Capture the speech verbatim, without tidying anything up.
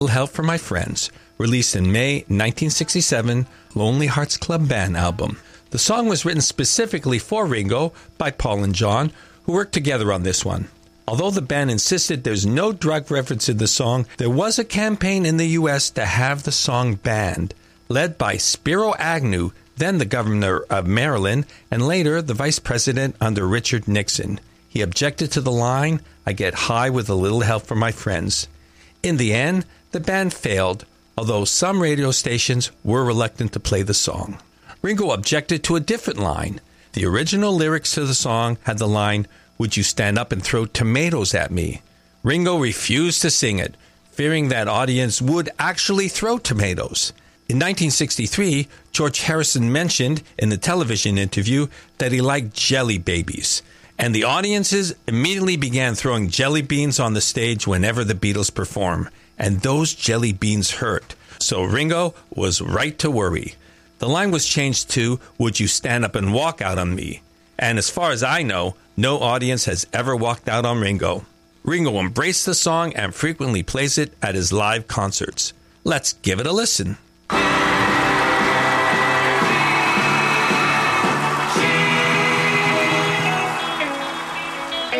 Help for My Friends, released in May nineteen sixty-seven, Lonely Hearts Club Band album. The song was written specifically for Ringo by Paul and John, who worked together on this one. Although the band insisted there's no drug reference in the song, there was a campaign in the U S to have the song banned, led by Spiro Agnew, then the governor of Maryland, and later the vice president under Richard Nixon. He objected to the line, "I get high with a little help from my friends." In the end, the band failed, although some radio stations were reluctant to play the song. Ringo objected to a different line. The original lyrics to the song had the line, "Would you stand up and throw tomatoes at me?" Ringo refused to sing it, fearing that audience would actually throw tomatoes. In nineteen sixty-three, George Harrison mentioned in the television interview that he liked jelly babies, and the audiences immediately began throwing jelly beans on the stage whenever the Beatles performed. And those jelly beans hurt. So Ringo was right to worry. The line was changed to, "Would you stand up and walk out on me?" And as far as I know, no audience has ever walked out on Ringo. Ringo embraced the song and frequently plays it at his live concerts. Let's give it a listen.